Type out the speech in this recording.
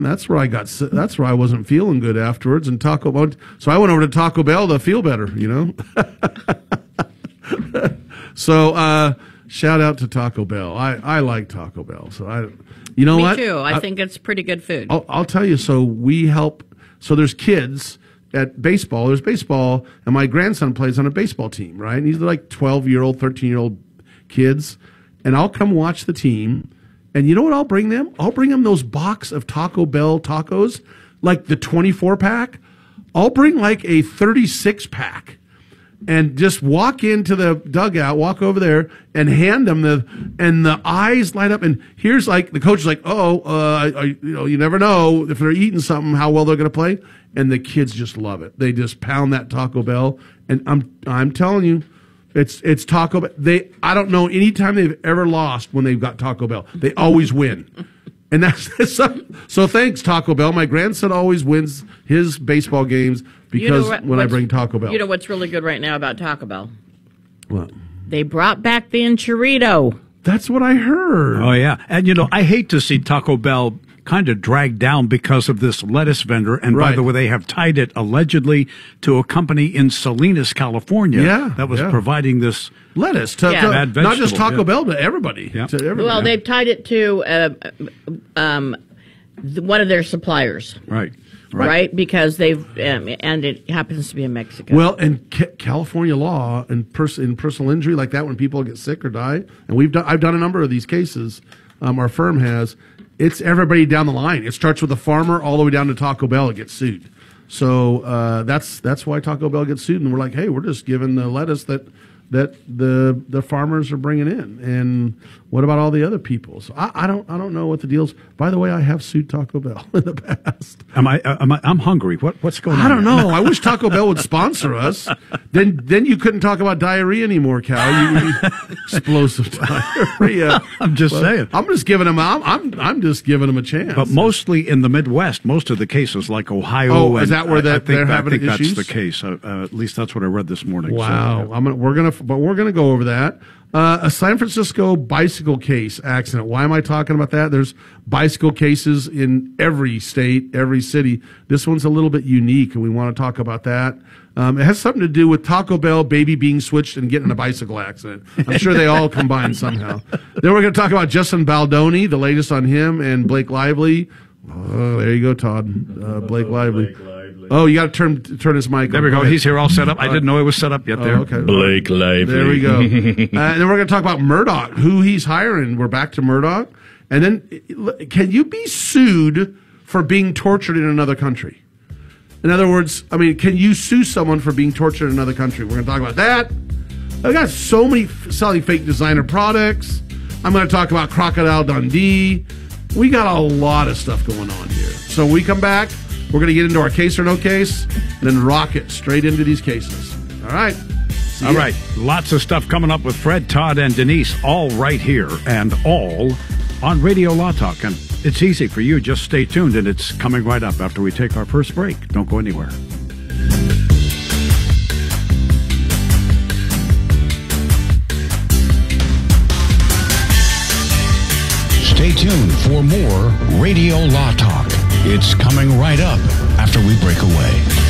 That's where I got. That's where I wasn't feeling good afterwards. And Taco Bell. So I went over to Taco Bell to feel better. So shout out to Taco Bell. I like Taco Bell. So Me what? Me too. I think it's pretty good food. I'll tell you. So we help. So there's kids at baseball. There's baseball, and my grandson plays on a baseball team. Right, and he's like 12-year-old, 13-year-old kids, and I'll come watch the team. And you know what I'll bring them? I'll bring them those box of Taco Bell tacos, like the 24-pack. I'll bring like a 36-pack and just walk into the dugout, walk over there, and hand them and the eyes light up. And here's like, the coach is like, you never know if they're eating something, how well they're going to play. And the kids just love it. They just pound that Taco Bell. And I'm telling you, It's Taco Bell. I don't know any time they've ever lost when they've got Taco Bell. They always win. And that's so thanks, Taco Bell. My grandson always wins his baseball games because when I bring Taco Bell. You know what's really good right now about Taco Bell? What? They brought back the Enchilito. That's what I heard. Oh, yeah. And, I hate to see Taco Bell kind of dragged down because of this lettuce vendor. And by the way, they have tied it allegedly to a company in Salinas, California that was providing this lettuce to not just Taco Bell, but everybody. Yeah. To everybody. Well, they've tied it to one of their suppliers. Right, because they've and it happens to be in Mexico. Well, and California law and in personal injury like that, when people get sick or die, and I've done a number of these cases. Our firm has. It's everybody down the line. It starts with the farmer all the way down to Taco Bell. It gets sued. So that's why Taco Bell gets sued. And we're like, hey, we're just giving the lettuce that the farmers are bringing in. And what about all the other people? So I don't know what the deal's. By the way, I have sued Taco Bell in the past. I'm hungry. What's going on? I don't know. I wish Taco Bell would sponsor us. Then you couldn't talk about diarrhea anymore, Cal. Explosive diarrhea. I'm just saying. I'm just giving them. I'm just giving them a chance. But mostly in the Midwest, most of the cases like Ohio. Oh, is that where they're having issues? I think that's the case. At least that's what I read this morning. Wow. So, we're gonna go over that. A San Francisco bicycle case accident. Why am I talking about that? There's bicycle cases in every state, every city. This one's a little bit unique, and we want to talk about that. It has something to do with Taco Bell baby being switched and getting in a bicycle accident. I'm sure they all combine somehow. Then we're going to talk about Justin Baldoni, the latest on him, and Blake Lively. Oh, there you go, Todd. Blake Lively. Oh, you got to turn his mic. There we go. He's here all set up. I didn't know it was set up yet there. Okay. Blake Lively. There we go. And then we're going to talk about Murdoch, who he's hiring. We're back to Murdoch. And then, can you be sued for being tortured in another country? In other words, can you sue someone for being tortured in another country? We're going to talk about that. I've got so many selling fake designer products. I'm going to talk about Crocodile Dundee. We got a lot of stuff going on here. So when we come back, we're going to get into our case or no case, and then rock it straight into these cases. All right. All right. Lots of stuff coming up with Fred, Todd, and Denise, all right here and all on Radio Law Talk. And it's easy for you. Just stay tuned, and it's coming right up after we take our first break. Don't go anywhere. Stay tuned for more Radio Law Talk. It's coming right up after we break away.